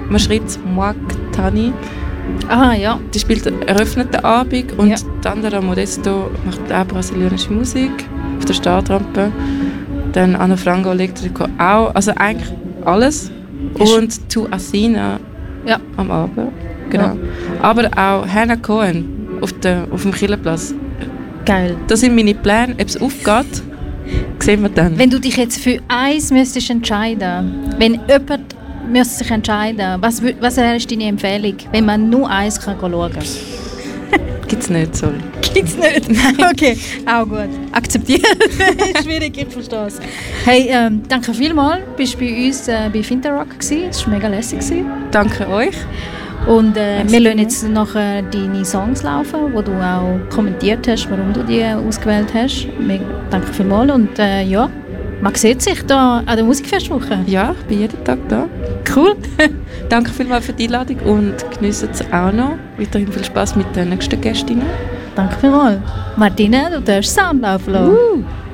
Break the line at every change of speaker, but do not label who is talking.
man schreibt Moak Tani.
Ah, ja.
Die spielt eröffnet den Abend und Tandara Modesto macht auch brasilianische Musik auf der Startrampe. Dann Ana Frango Electrico auch, also eigentlich alles. Und Tu Asina am Abend, genau. Ja. Aber auch Hannah Cohen auf dem Killerplatz.
Geil.
Das sind meine Pläne, ob es aufgeht, sehen wir dann.
Wenn du dich jetzt für eins müsstest entscheiden, wenn jemand müsste sich entscheiden, was wäre deine Empfehlung, wenn man nur eins kann schauen kann?
Gibt's nicht, sorry.
Gibt's nicht? Okay, auch gut. Akzeptiert. Schwierig, ich verstehe es. Hey, danke vielmals. Du warst bei uns bei Finterrock. Es war mega lässig.
Danke euch.
Und wir lassen jetzt nachher deine Songs laufen, die du auch kommentiert hast, warum du die ausgewählt hast. Danke vielmals. Und man sieht sich da an der Musikfestwoche.
Ja, ich bin jeden Tag da.
Cool.
Danke vielmals für die Einladung und geniessen es auch noch. Weiterhin viel Spaß mit den nächsten Gästinnen.
Danke vielmals. Martina, du darfst Sound laufen lassen.